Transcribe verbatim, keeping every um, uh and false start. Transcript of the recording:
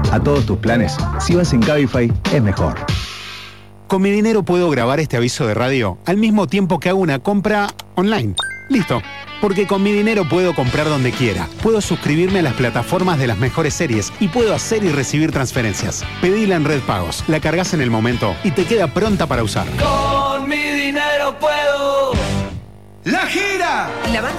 A todos tus planes, si vas en Cabify, es mejor. Con mi dinero puedo grabar este aviso de radio al mismo tiempo que hago una compra online. Listo. Porque con mi dinero puedo comprar donde quiera. Puedo suscribirme a las plataformas de las mejores series y puedo hacer y recibir transferencias. Pedila en Red Pagos, la cargas en el momento y te queda pronta para usar. Con mi dinero puedo. ¡La gira! La banda